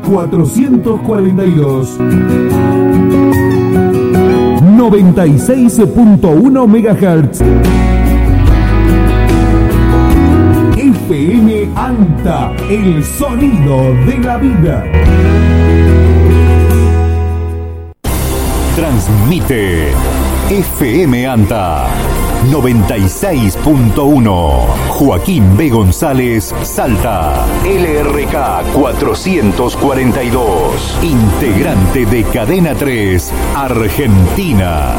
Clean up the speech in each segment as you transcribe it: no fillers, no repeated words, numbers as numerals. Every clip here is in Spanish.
442. 96.1 MHz. FM ANTA, el sonido de la vida. Transmite FM ANTA 96.1. Joaquín B. González, Salta. LRK 442. Integrante de Cadena 3, Argentina.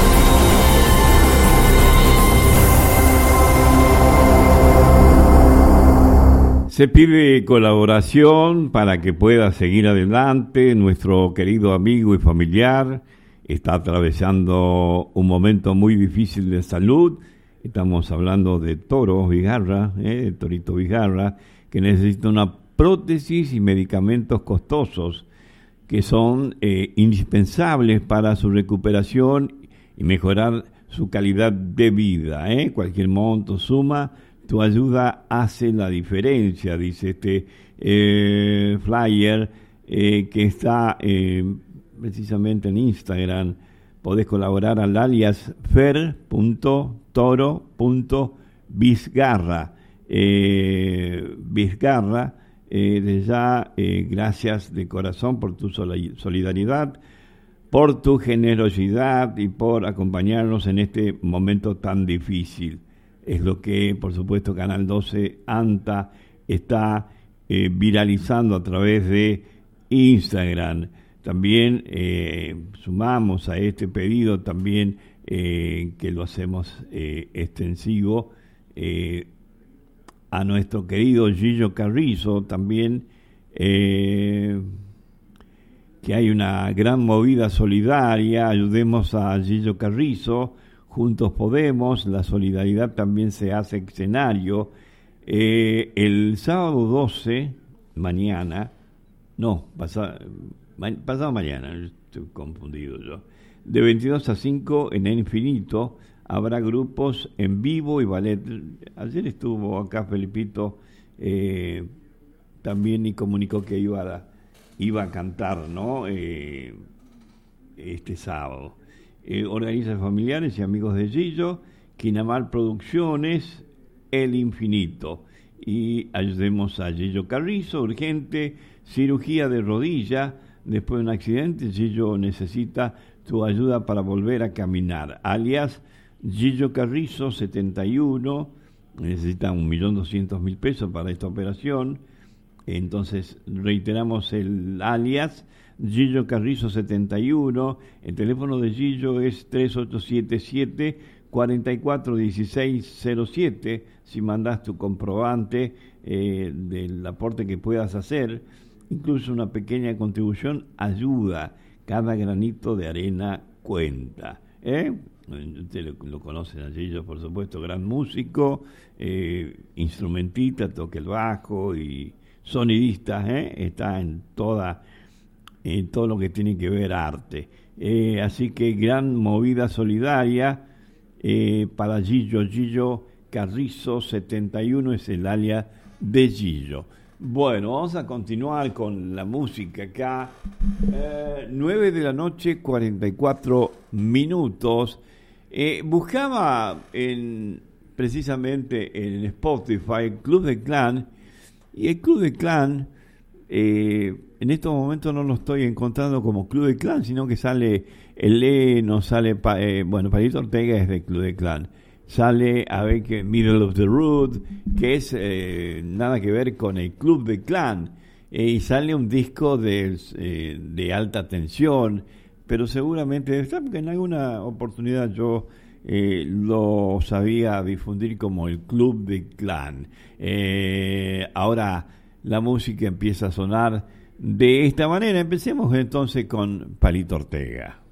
Se pide colaboración para que pueda seguir adelante. Nuestro querido amigo y familiar está atravesando un momento muy difícil de salud. Estamos hablando de Toro Vigarra, Torito Vigarra, que necesita una prótesis y medicamentos costosos que son indispensables para su recuperación y mejorar su calidad de vida. Cualquier monto suma, tu ayuda hace la diferencia, dice este flyer que está precisamente en Instagram. Podés colaborar al alias fer.toro.vizgarra. Vizgarra, de ya, gracias de corazón por tu solidaridad, por tu generosidad y por acompañarnos en este momento tan difícil. Es lo que, por supuesto, Canal 12 ANTA está viralizando a través de Instagram. También sumamos a este pedido también que lo hacemos extensivo a nuestro querido Gillo Carrizo, también que hay una gran movida solidaria. Ayudemos a Gillo Carrizo. Juntos Podemos, la solidaridad también se hace escenario. El sábado 12, mañana, pasado mañana, estoy confundido yo, de 22 a 5 en El Infinito, habrá grupos en vivo y ballet. Ayer estuvo acá Felipito también y comunicó que iba a cantar, ¿no? Este sábado. Organiza familiares y amigos de Gillo, Quinamar Producciones, El Infinito. Y ayudemos a Gillo Carrizo, urgente, cirugía de rodilla. Después de un accidente, Gillo necesita tu ayuda para volver a caminar. Alias Gillo Carrizo, 71, necesita 1.200.000 pesos para esta operación. Entonces, reiteramos el alias, Gillo Carrizo 71, el teléfono de Gillo es 3877-441607, si mandas tu comprobante del aporte que puedas hacer, incluso una pequeña contribución ayuda, cada granito de arena cuenta. Ustedes lo conocen a Gillo, por supuesto, gran músico, instrumentista, toca el bajo y sonidista, está en todo lo que tiene que ver arte. Así que gran movida solidaria para Gillo. Gillo Carrizo 71 es el alias de Gillo. Bueno, vamos a continuar con la música acá. 9 de la noche, 44 minutos. Buscaba precisamente en Spotify el Club del Clan, y el Club del Clan en estos momentos no lo estoy encontrando como Club del Clan, sino que sale no sale Palito Ortega es del Club del Clan, sale a ver que Middle of the Road, que es nada que ver con el Club del Clan, y sale un disco de alta tensión, pero seguramente en alguna oportunidad yo lo sabía difundir como el Club del Clan. Ahora la música empieza a sonar de esta manera. Empecemos entonces con Palito Ortega.